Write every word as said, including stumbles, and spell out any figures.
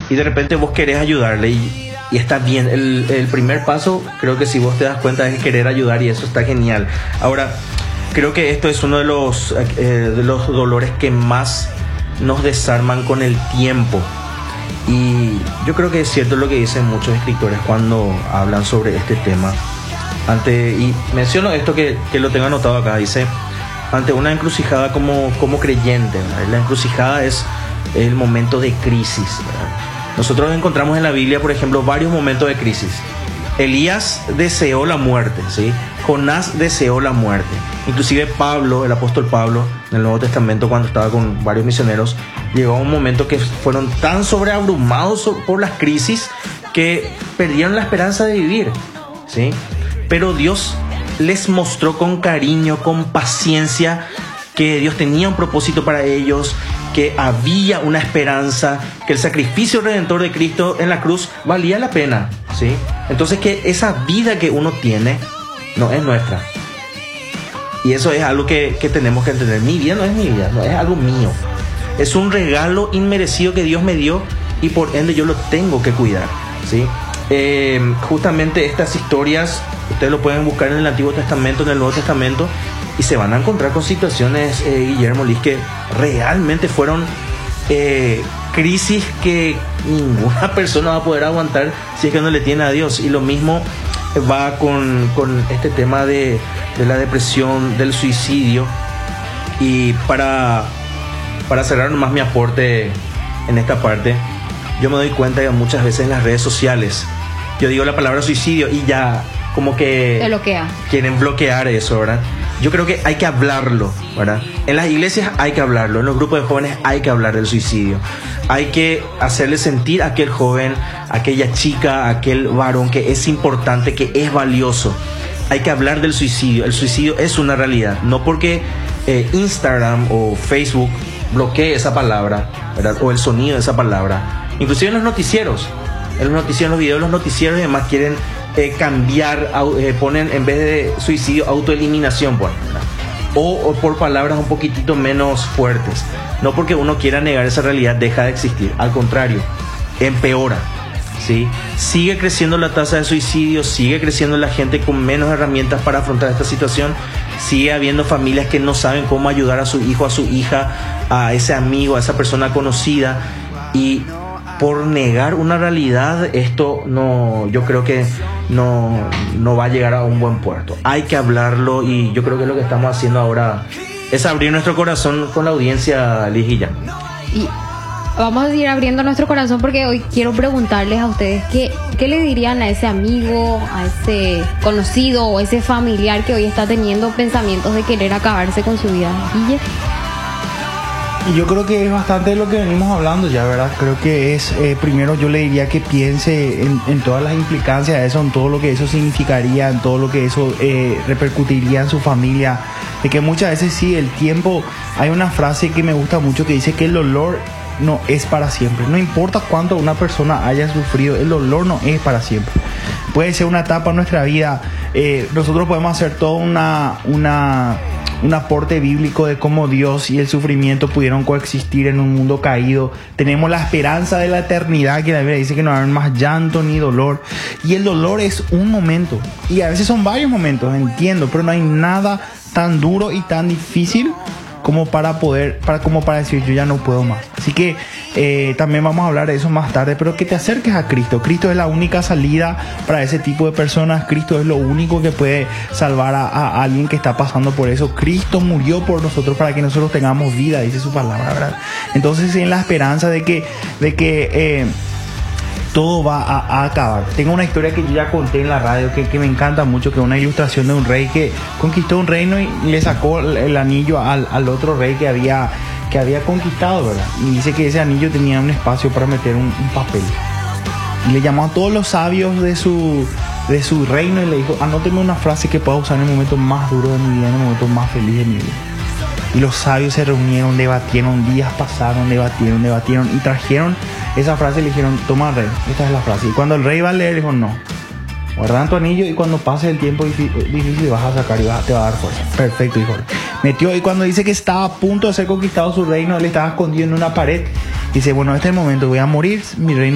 y de repente vos querés ayudarle y, y está bien. El, el primer paso, creo que si vos te das cuenta, es querer ayudar y eso está genial. Ahora, creo que esto es uno de los, eh, de los dolores que más nos desarman con el tiempo. Y yo creo que es cierto lo que dicen muchos escritores cuando hablan sobre este tema. Ante, y menciono esto que, que lo tengo anotado acá, dice: ante una encrucijada como, como creyente, ¿verdad? La encrucijada es el momento de crisis, ¿verdad? Nosotros encontramos en la Biblia, por ejemplo, varios momentos de crisis. Elías deseó la muerte, ¿sí? Jonás deseó la muerte. Inclusive Pablo, el apóstol Pablo, en el Nuevo Testamento, cuando estaba con varios misioneros, llegó a un momento que fueron tan sobreabrumados por las crisis que perdieron la esperanza de vivir, ¿sí? Pero Dios les mostró con cariño, con paciencia, que Dios tenía un propósito para ellos, que había una esperanza, que el sacrificio redentor de Cristo en la cruz valía la pena, ¿sí? Entonces, que esa vida que uno tiene no es nuestra. Y eso es algo que, que tenemos que entender. Mi vida no es mi vida, no es algo mío. Es un regalo inmerecido que Dios me dio y por ende yo lo tengo que cuidar, ¿sí? Eh, justamente estas historias ustedes lo pueden buscar en el Antiguo Testamento, en el Nuevo Testamento, y se van a encontrar con situaciones, eh, Guillermo Liz, que realmente fueron eh, crisis que ninguna persona va a poder aguantar si es que no le tiene a Dios. Y lo mismo va con, con este tema de, de la depresión, del suicidio. Y para, para cerrar nomás mi aporte en esta parte, yo me doy cuenta que muchas veces en las redes sociales yo digo la palabra suicidio y ya como que te bloquea. Quieren bloquear eso, ¿verdad? Yo creo que hay que hablarlo, ¿verdad? En las iglesias hay que hablarlo, en los grupos de jóvenes hay que hablar del suicidio. Hay que hacerle sentir a aquel joven, a aquella chica, a aquel varón que es importante, que es valioso. Hay que hablar del suicidio. El suicidio es una realidad. No porque eh, Instagram o Facebook bloquee esa palabra, ¿verdad? O el sonido de esa palabra. Inclusive en los noticieros. En los noticieros, en los videos, los noticieros y demás quieren eh, cambiar, eh, ponen en vez de suicidio, autoeliminación, pues, ¿verdad? O, o por palabras un poquitito menos fuertes. No porque uno quiera negar esa realidad deja de existir. Al contrario, empeora, ¿sí? Sigue creciendo la tasa de suicidio, sigue creciendo la gente con menos herramientas para afrontar esta situación. Sigue habiendo familias que no saben cómo ayudar a su hijo, a su hija, a ese amigo, a esa persona conocida. Y por negar una realidad, esto no, yo creo que no, no va a llegar a un buen puerto. Hay que hablarlo y yo creo que lo que estamos haciendo ahora es abrir nuestro corazón con la audiencia, Ligilla. Y vamos a ir abriendo nuestro corazón porque hoy quiero preguntarles a ustedes qué, qué le dirían a ese amigo, a ese conocido o ese familiar que hoy está teniendo pensamientos de querer acabarse con su vida. Guille. Y yo creo que es bastante de lo que venimos hablando ya, ¿verdad? Creo que es, eh, primero yo le diría que piense en, en todas las implicancias de eso, en todo lo que eso significaría, en todo lo que eso eh, repercutiría en su familia. De que muchas veces sí, el tiempo, hay una frase que me gusta mucho que dice que el dolor no es para siempre. No importa cuánto una persona haya sufrido, el dolor no es para siempre. Puede ser una etapa en nuestra vida. Eh, nosotros podemos hacer toda una... una un aporte bíblico de cómo Dios y el sufrimiento pudieron coexistir en un mundo caído. Tenemos la esperanza de la eternidad, que la Biblia dice que no va a haber más llanto ni dolor. Y el dolor es un momento, y a veces son varios momentos, entiendo, pero no hay nada tan duro y tan difícil como para poder, para, como para decir yo ya no puedo más. Así que eh, también vamos a hablar de eso más tarde, pero que te acerques a Cristo. Cristo es la única salida para ese tipo de personas. Cristo es lo único que puede salvar a, a alguien que está pasando por eso. Cristo murió por nosotros para que nosotros tengamos vida, dice su palabra, ¿verdad? Entonces, en la esperanza de que, de que eh, todo va a, a acabar. Tengo una historia que yo ya conté en la radio que, que me encanta mucho, que es una ilustración de un rey que conquistó un reino y le sacó el, el anillo al, al otro rey que había, que había conquistado, ¿verdad? Y dice que ese anillo tenía un espacio para meter un, un papel. Y le llamó a todos los sabios de su, de su reino y le dijo: anóteme una frase que pueda usar en el momento más duro de mi vida, en el momento más feliz de mi vida. Y los sabios se reunieron, debatieron, días pasaron, debatieron, debatieron y trajeron esa frase y le dijeron: toma, rey, esta es la frase. Y cuando el rey va a leer, le dijo: no, guarda tu anillo y cuando pase el tiempo difícil vas a sacar y vas, te va a dar fuerza. Perfecto, hijo. Metió, y cuando dice que estaba a punto de ser conquistado su reino, él estaba escondido en una pared. Dice: bueno, este es el momento, voy a morir, mi reino